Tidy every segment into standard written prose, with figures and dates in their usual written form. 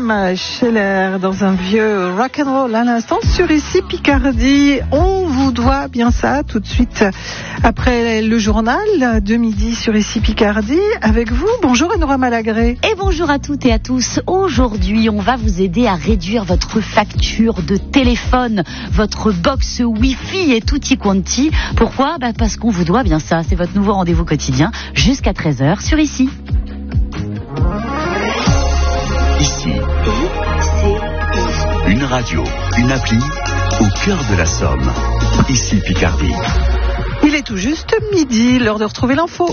William Scheller dans un vieux rock'n'roll à l'instant sur Ici Picardie. On vous doit bien ça tout de suite après le journal de midi sur Ici Picardie avec vous. Bonjour Enora Malagré. Et bonjour à toutes et à tous. Aujourd'hui, on va vous aider à réduire votre facture de téléphone, votre box Wi-Fi et tutti quanti. Pourquoi ? Parce qu'on vous doit bien ça. C'est votre nouveau rendez-vous quotidien jusqu'à 13h sur Ici. Ici, une radio, une appli au cœur de la Somme. Ici Picardie. Il est tout juste midi, l'heure de retrouver l'info.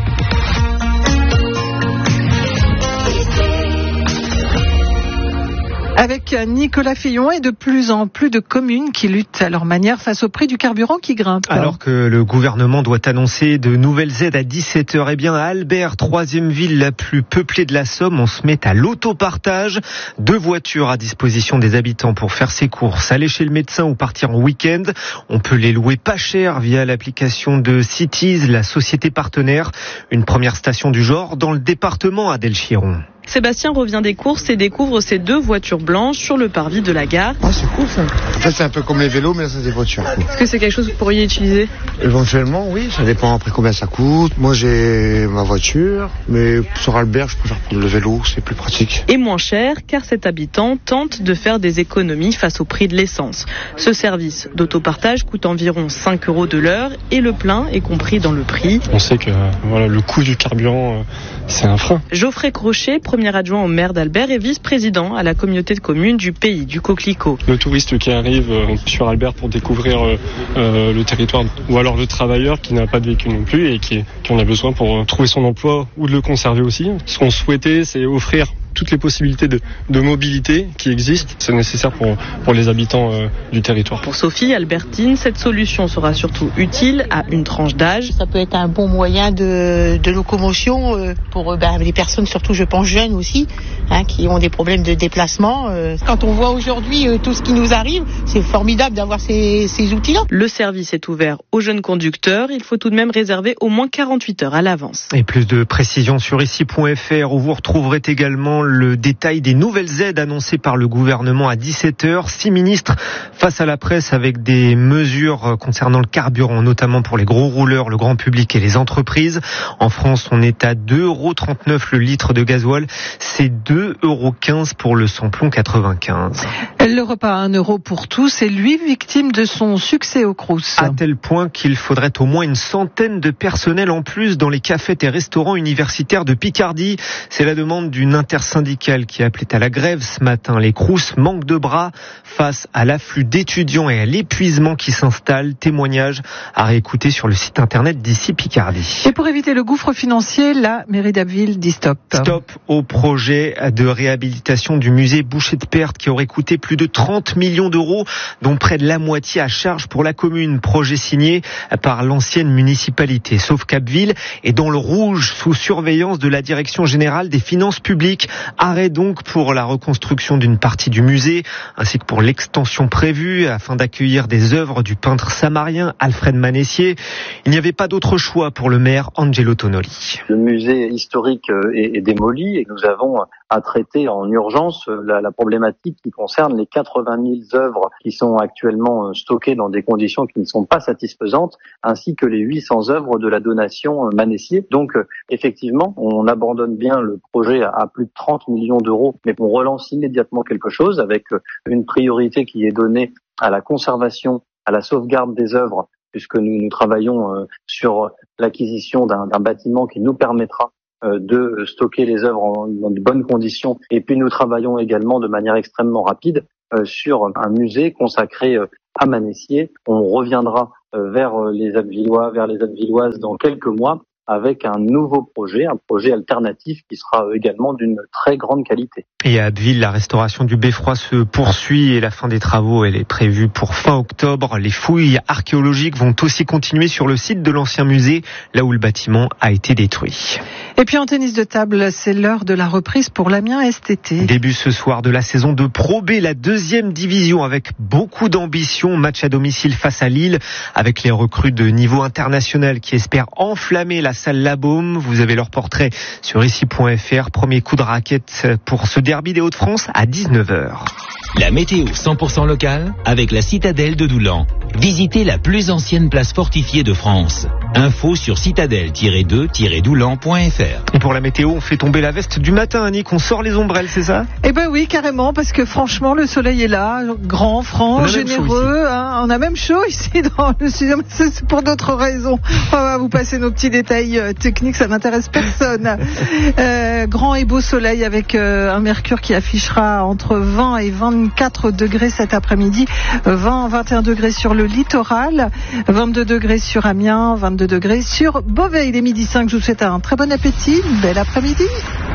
Avec Nicolas Fillon et de plus en plus de communes qui luttent à leur manière face au prix du carburant qui grimpe. Alors que le gouvernement doit annoncer de nouvelles aides à 17h, eh bien à Albert, troisième ville la plus peuplée de la Somme, on se met à l'autopartage. 2 voitures à disposition des habitants pour faire ses courses, aller chez le médecin ou partir en week-end. On peut les louer pas cher via l'application de Cities, la société partenaire. Une première station du genre dans le département, Adèle Chiron. Sébastien revient des courses et découvre ces 2 voitures blanches sur le parvis de la gare. Ah, c'est cool ça. En fait, c'est un peu comme les vélos, mais là, c'est des voitures. Est-ce que c'est quelque chose que vous pourriez utiliser ? Éventuellement, oui. Ça dépend après combien ça coûte. Moi, j'ai ma voiture, mais sur Albert, je préfère prendre le vélo. C'est plus pratique. Et moins cher, car cet habitant tente de faire des économies face au prix de l'essence. Ce service d'autopartage coûte environ 5 € de l'heure et le plein est compris dans le prix. On sait que le coût du carburant, c'est un frein. Geoffrey Crochet, premier adjoint au maire d'Albert et vice-président à la communauté de communes du Pays du Coquelicot. Le touriste qui arrive sur Albert pour découvrir le territoire, ou alors le travailleur qui n'a pas de véhicule non plus et qui en a besoin pour trouver son emploi ou de le conserver aussi. Ce qu'on souhaitait, c'est offrir toutes les possibilités de mobilité qui existent. C'est nécessaire pour les habitants du territoire. Pour Sophie Albertine, cette solution sera surtout utile à une tranche d'âge. Ça peut être un bon moyen de locomotion pour les personnes, surtout je pense jeunes aussi, qui ont des problèmes de déplacement. Quand on voit aujourd'hui tout ce qui nous arrive, c'est formidable d'avoir ces outils-là. Le service est ouvert aux jeunes conducteurs. Il faut tout de même réserver au moins 48 heures à l'avance. Et plus de précisions sur ici.fr où vous retrouverez également le détail des nouvelles aides annoncées par le gouvernement à 17h. 6 ministres face à la presse avec des mesures concernant le carburant, notamment pour les gros rouleurs, le grand public et les entreprises. En France, on est à 2,39 € le litre de gasoil. C'est 2,15 € pour le samplon 95. Le repas à 1 € pour tous est lui victime de son succès au Crous. À tel point qu'il faudrait au moins une centaine de personnels en plus dans les cafés et restaurants universitaires de Picardie. C'est la demande d'une intersyndicale qui appelait à la grève ce matin. Les Crous manquent de bras face à l'afflux d'étudiants et à l'épuisement qui s'installe. Témoignage à réécouter sur le site internet d'Ici Picardie. Et pour éviter le gouffre financier, la mairie d'Abbeville dit stop. Stop au projet de réhabilitation du musée Boucher de Perthes qui aurait coûté plus de 30 millions d'euros, dont près de la moitié à charge pour la commune. Projet signé par l'ancienne municipalité. Sauf qu'Abbeville est dans le rouge sous surveillance de la Direction générale des finances publiques. Arrêt donc pour la reconstruction d'une partie du musée, ainsi que pour l'extension prévue afin d'accueillir des œuvres du peintre samarien Alfred Manessier. Il n'y avait pas d'autre choix pour le maire Angelo Tonoli. Le musée historique est démoli et nous avons à traiter en urgence la problématique qui concerne les 80 000 œuvres qui sont actuellement stockées dans des conditions qui ne sont pas satisfaisantes, ainsi que les 800 œuvres de la donation Manessier. Donc effectivement, on abandonne bien le projet à plus de 30 millions d'euros, mais on relance immédiatement quelque chose avec une priorité qui est donnée à la conservation, à la sauvegarde des œuvres, puisque nous travaillons sur l'acquisition d'un bâtiment qui nous permettra de stocker les œuvres dans de bonnes conditions. Et puis nous travaillons également de manière extrêmement rapide sur un musée consacré à Manessier. On reviendra vers les Abbvillois, vers les Abbvilloises dans quelques mois avec un nouveau projet, un projet alternatif qui sera également d'une très grande qualité. Et à Abbeville, la restauration du beffroi se poursuit et la fin des travaux, elle est prévue pour fin octobre. Les fouilles archéologiques vont aussi continuer sur le site de l'ancien musée, là où le bâtiment a été détruit. Et puis en tennis de table, c'est l'heure de la reprise pour l'Amiens STT. Début ce soir de la saison de Pro B, la 2e division avec beaucoup d'ambition. Match à domicile face à Lille avec les recrues de niveau international qui espèrent enflammer la la salle La Baume. Vous avez leur portrait sur ici.fr. Premier coup de raquette pour ce derby des Hauts-de-France à 19h. La météo 100% locale avec la citadelle de Doulan. Visitez la plus ancienne place fortifiée de France. Info sur citadelle-2-doulan.fr. Et pour la météo, on fait tomber la veste du matin, Annick. On sort les ombrelles, c'est ça? Eh ben oui, carrément, parce que franchement, le soleil est là, grand, franc, généreux. On a même chaud ici dans le studio, mais c'est pour d'autres raisons. On va vous passer nos petits détails techniques, ça n'intéresse personne. Grand et beau soleil avec un mercure qui affichera entre 20 et 24 degrés cet après-midi. 20-21 degrés sur le littoral, 22 degrés sur Amiens, 22 degrés sur Beauvais. Il est 12h05, je vous souhaite un très bon appétit, une belle après-midi.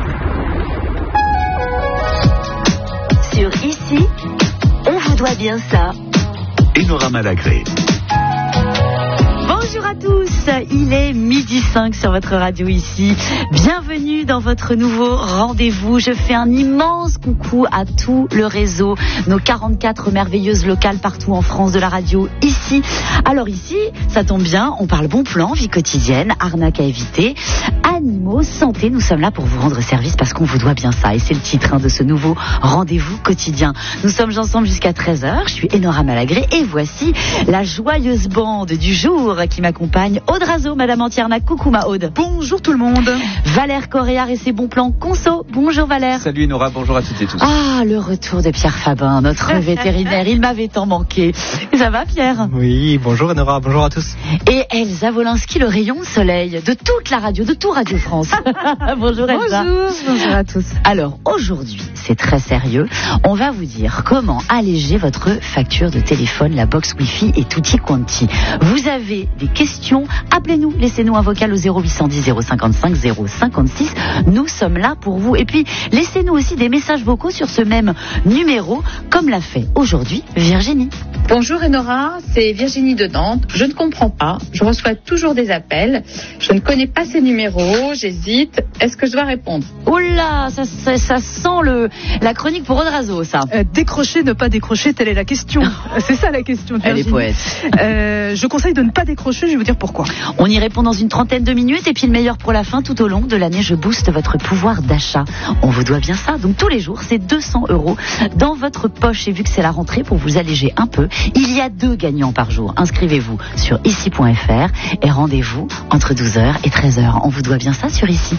Sur Ici, on vous doit bien ça. Enora Malagré. Bonjour à tous, il est 12h05 sur votre radio Ici. Bienvenue dans votre nouveau rendez-vous. Je fais un immense coucou à tout le réseau, nos 44 merveilleuses locales partout en France de la radio Ici. Alors ici, ça tombe bien, on parle bon plan, vie quotidienne, arnaque à éviter, animaux, santé. Nous sommes là pour vous rendre service parce qu'on vous doit bien ça. Et c'est le titre de ce nouveau rendez-vous quotidien. Nous sommes ensemble jusqu'à 13h. Je suis Enora Malagré et voici la joyeuse bande du jour qui m'accompagne. Aude Razo, Madame Antiernac. Coucou ma Aude. Bonjour tout le monde. Valère Coréard et ses bons plans conso. Bonjour Valère. Salut Enora, bonjour à toutes et tous. Ah, le retour de Pierre Fabin, notre vétérinaire. Il m'avait tant manqué. Ça va Pierre? Oui, bonjour Enora, bonjour à tous. Et Elsa Wolinski, le rayon de soleil de toute la radio, de tout Radio France. Bonjour Elsa. Bonjour à tous. Alors aujourd'hui, c'est très sérieux. On va vous dire comment alléger votre facture de téléphone, la box Wi-Fi et tutti quanti. Vous avez des questions, appelez-nous, laissez-nous un vocal au 0810 055 056. Nous sommes là pour vous. Et puis, laissez-nous aussi des messages vocaux sur ce même numéro, comme l'a fait aujourd'hui Virginie. Bonjour Enora, c'est Virginie de Nantes. Je ne comprends pas, je reçois toujours des appels. Je ne connais pas ces numéros, j'hésite. Est-ce que je dois répondre? Oh là, ça sent la chronique pour Aude Razo, ça. Décrocher, ne pas décrocher, telle est la question. C'est ça la question de Virginie. Elle est poète. Je conseille de ne pas décrocher, je vais vous dire pourquoi. On y répond dans une trentaine de minutes et puis le meilleur pour la fin, tout au long de l'année, je booste votre pouvoir d'achat. On vous doit bien ça, donc tous les jours, c'est 200 € dans votre poche. Et vu que c'est la rentrée, pour vous alléger un peu, il y a 2 gagnants par jour. Inscrivez-vous sur ici.fr et rendez-vous entre 12h et 13h. On vous doit bien ça sur Ici.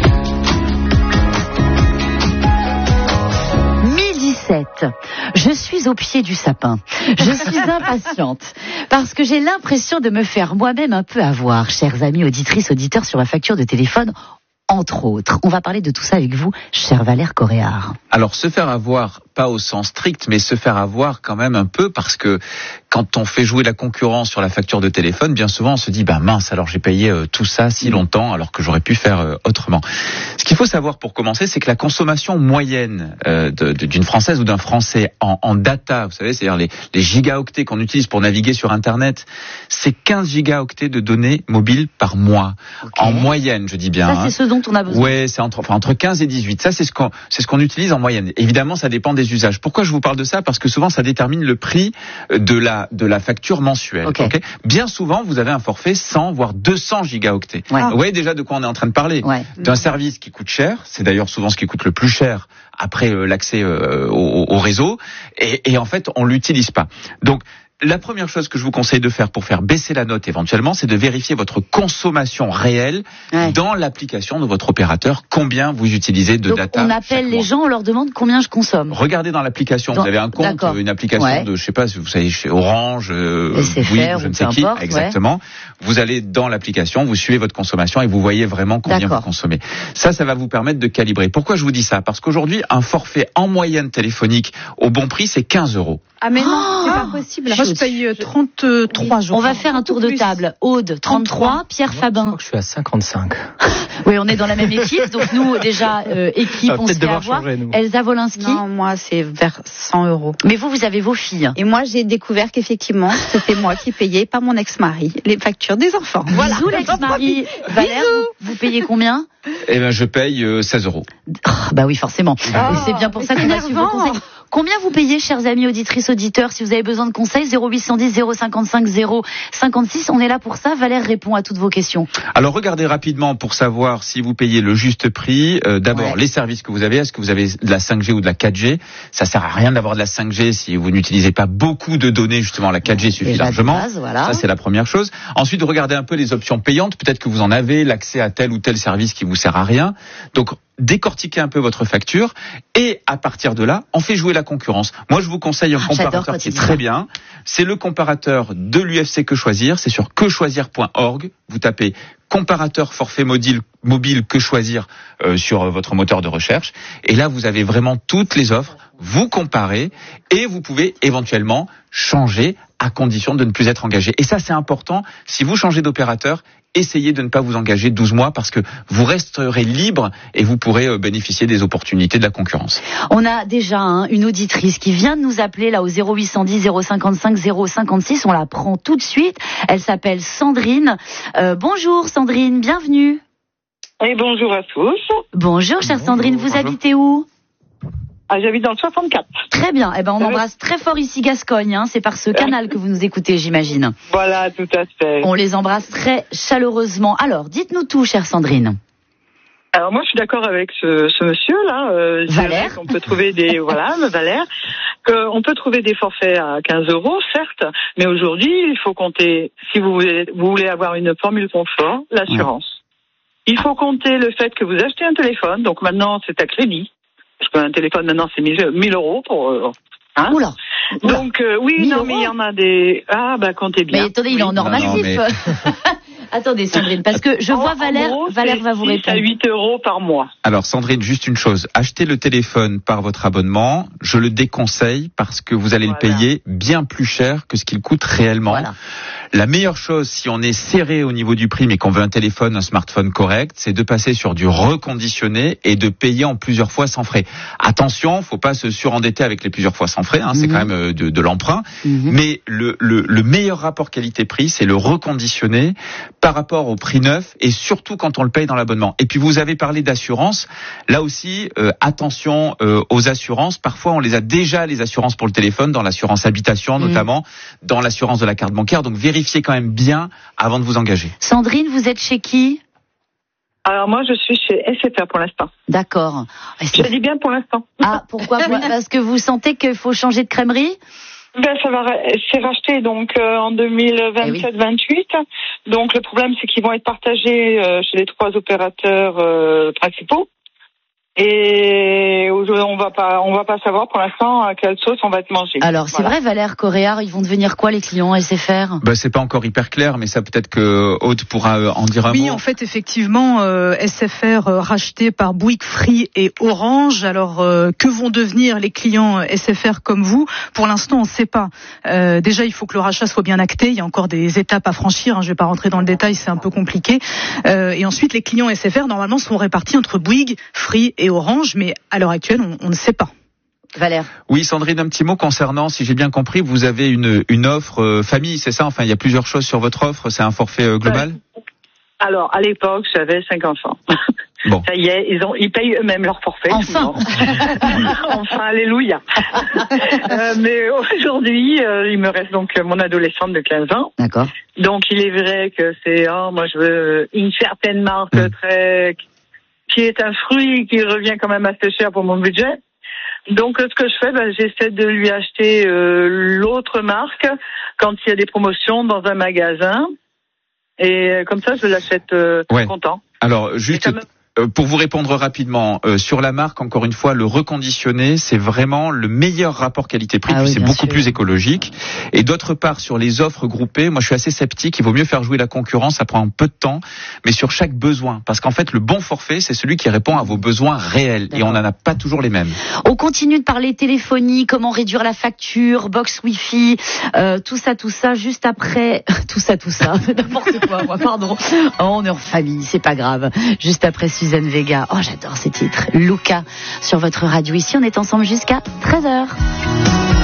1017. Je suis au pied du sapin. Je suis impatiente parce que j'ai l'impression de me faire moi-même un peu avoir, chers amis auditrices, auditeurs, sur ma facture de téléphone. Entre autres, on va parler de tout ça avec vous, cher Valère Coréard. Alors, se faire avoir, pas au sens strict, mais se faire avoir quand même un peu, parce que quand on fait jouer la concurrence sur la facture de téléphone, bien souvent on se dit, mince, alors j'ai payé tout ça si longtemps, alors que j'aurais pu faire autrement. Ce qu'il faut savoir pour commencer, c'est que la consommation moyenne d'une Française ou d'un Français en data, vous savez, c'est-à-dire les gigaoctets qu'on utilise pour naviguer sur Internet, c'est 15 gigaoctets de données mobiles par mois. Okay. En moyenne, je dis bien. Ça, c'est ce dont on a besoin. Ouais, c'est entre 15 et 18. Ça, c'est ce qu'on utilise en moyenne. Évidemment, ça dépend des usages. Pourquoi je vous parle de ça? Parce que souvent, ça détermine le prix de la facture mensuelle. Okay. Okay. Bien souvent, vous avez un forfait 100 voire 200 gigaoctets. Ouais. Vous voyez déjà de quoi on est en train de parler. Ouais. D'un service qui coûte cher. C'est d'ailleurs souvent ce qui coûte le plus cher après l'accès au réseau. Et en fait, on l'utilise pas. Donc, la première chose que je vous conseille de faire pour faire baisser la note éventuellement, c'est de vérifier votre consommation réelle dans l'application de votre opérateur, combien vous utilisez de data. On appelle les gens, on leur demande combien je consomme. Regardez dans l'application, vous avez un compte, une application de, je sais pas, vous savez, chez Orange, Bouygues, je ne sais qui, exactement. Vous allez dans l'application, vous suivez votre consommation et vous voyez vraiment combien vous consommez. Ça va vous permettre de calibrer. Pourquoi je vous dis ça? Parce qu'aujourd'hui, un forfait en moyenne téléphonique au bon prix, c'est 15 €. Ah mais non, c'est pas possible. Moi, je paye 33 jours. On va faire un tour de table. Aude, 33, Pierre Fabin. Je crois que je suis à 55. Oui, on est dans la même équipe, donc nous, déjà, équipe, on se fait avoir. Elsa Wolinski. Non, moi, c'est vers 100 €. Mais vous avez vos filles. Et moi, j'ai découvert qu'effectivement, c'était moi qui payais, pas mon ex-mari, les factures des enfants. Voilà. Bisous, l'ex-mari. Valère, vous payez combien? Eh ben, je paye 16 €. Bah oui, forcément. Et c'est bien pour ça qu'on a su vos conseils. Combien vous payez, chers amis auditrices, auditeurs, si vous avez besoin de conseils, 0810 055 056, on est là pour ça. Valère répond à toutes vos questions. Alors regardez rapidement pour savoir si vous payez le juste prix. D'abord, les services que vous avez, est-ce que vous avez de la 5G ou de la 4G? Ça sert à rien d'avoir de la 5G si vous n'utilisez pas beaucoup de données, justement la 4G suffit largement. Base, voilà. Ça c'est la première chose. Ensuite, regardez un peu les options payantes, peut-être que vous en avez, l'accès à tel ou tel service qui vous sert à rien. Donc décortiquez un peu votre facture et à partir de là, on fait jouer la concurrence. Moi, je vous conseille un comparateur qui est très bien. C'est le comparateur de l'UFC Que Choisir. C'est sur quechoisir.org. Vous tapez comparateur forfait mobile Que Choisir sur votre moteur de recherche. Et là, vous avez vraiment toutes les offres. Vous comparez et vous pouvez éventuellement changer à condition de ne plus être engagé. Et ça, c'est important. Si vous changez d'opérateur, essayez de ne pas vous engager 12 mois parce que vous resterez libre et vous pourrez bénéficier des opportunités de la concurrence. On a déjà une auditrice qui vient de nous appeler là au 0810 055 056. On la prend tout de suite. Elle s'appelle Sandrine. Bonjour Sandrine, bienvenue. Et bonjour à tous. Bonjour chère Sandrine, vous habitez où? J'habite dans le 64. Très bien. Eh ben, on embrasse très fort ici Gascogne. C'est par ce canal que vous nous écoutez, j'imagine. Voilà, tout à fait. On les embrasse très chaleureusement. Alors, dites-nous tout, chère Sandrine. Alors moi, je suis d'accord avec ce monsieur-là. Valère. On peut trouver des Valère. On peut trouver des forfaits à 15 €, certes, mais aujourd'hui, il faut compter. Si vous voulez avoir une formule confort, l'assurance. Il faut compter le fait que vous achetez un téléphone. Donc maintenant, c'est à crédit. Parce qu'un téléphone, maintenant, c'est 1000 € pour... Oula. Donc, oui, non, mais il y en a des... comptez bien. Mais attendez, il est en or massif. Attendez, Sandrine, parce que je vois Valère va vous répondre. 6 à 8 € par mois. Alors, Sandrine, juste une chose. Achetez le téléphone par votre abonnement. Je le déconseille parce que vous allez le payer bien plus cher que ce qu'il coûte réellement. Voilà. La meilleure chose, si on est serré au niveau du prix, mais qu'on veut un smartphone correct, c'est de passer sur du reconditionné et de payer en plusieurs fois sans frais. Attention, faut pas se surendetter avec les plusieurs fois sans frais, c'est quand même de l'emprunt. Mais le meilleur rapport qualité-prix, c'est le reconditionné par rapport au prix neuf et surtout quand on le paye dans l'abonnement. Et puis vous avez parlé d'assurance. Là aussi, attention aux assurances. Parfois, on les a déjà, les assurances pour le téléphone, dans l'assurance habitation notamment, dans l'assurance de la carte bancaire. Donc vérifiez quand même bien avant de vous engager. Sandrine, vous êtes chez qui? Alors moi, je suis chez SFR pour l'instant. D'accord. Je dis bien pour l'instant. Pourquoi? Parce que vous sentez qu'il faut changer de crèmerie? C'est racheté donc en 2027-28. Donc le problème, c'est qu'ils vont être partagés chez les 3 opérateurs principaux. Et on va pas savoir pour l'instant à quelle sauce on va être mangé. Alors c'est vrai, Valère Coréard, ils vont devenir quoi les clients SFR? C'est pas encore hyper clair, mais ça peut-être que Aude pourra en dire un mot. Oui, en fait, effectivement, SFR racheté par Bouygues, Free et Orange. Alors que vont devenir les clients SFR comme vous? Pour l'instant, on ne sait pas. Déjà, il faut que le rachat soit bien acté. Il y a encore des étapes à franchir. Je vais pas rentrer dans le détail, c'est un peu compliqué. Et ensuite, les clients SFR normalement sont répartis entre Bouygues, Free et Orange, mais à l'heure actuelle, on ne sait pas. Valère. Oui, Sandrine, un petit mot concernant, si j'ai bien compris, vous avez une offre famille, c'est ça? Enfin, il y a plusieurs choses sur votre offre, c'est un forfait global? Alors, à l'époque, j'avais 5 enfants. Bon. Ça y est, ils payent eux-mêmes leur forfait. Enfin. Enfin, alléluia. Mais aujourd'hui, il me reste donc mon adolescente de 15 ans. D'accord. Donc, il est vrai que moi je veux une certaine marque qui est un fruit qui revient quand même assez cher pour mon budget. Donc, ce que je fais, j'essaie de lui acheter l'autre marque quand il y a des promotions dans un magasin. Et comme ça, je l'achète content. Alors, juste... Pour vous répondre rapidement, sur la marque, encore une fois, le reconditionné, c'est vraiment le meilleur rapport qualité-prix, puis c'est beaucoup plus écologique. Et d'autre part, sur les offres groupées, moi je suis assez sceptique, il vaut mieux faire jouer la concurrence, ça prend un peu de temps, mais sur chaque besoin. Parce qu'en fait, le bon forfait, c'est celui qui répond à vos besoins réels. Et on n'en a pas toujours les mêmes. On continue de parler téléphonie, comment réduire la facture, box Wi-Fi, tout ça, juste après... tout ça, n'importe quoi, moi, pardon. On est en famille, c'est pas grave. Juste après Suzanne Vega. Oh, j'adore ces titres. Luca sur votre radio. Ici, on est ensemble jusqu'à 13h.